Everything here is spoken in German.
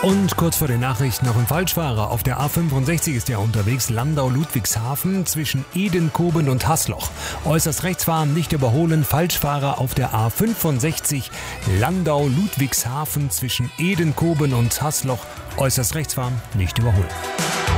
Und kurz vor den Nachrichten noch ein Falschfahrer. Auf der A65 ist er unterwegs, Landau-Ludwigshafen zwischen Edenkoben und Haßloch. Äußerst rechts fahren, nicht überholen, Falschfahrer auf der A65, Landau-Ludwigshafen zwischen Edenkoben und Haßloch. Äußerst rechts fahren, nicht überholen.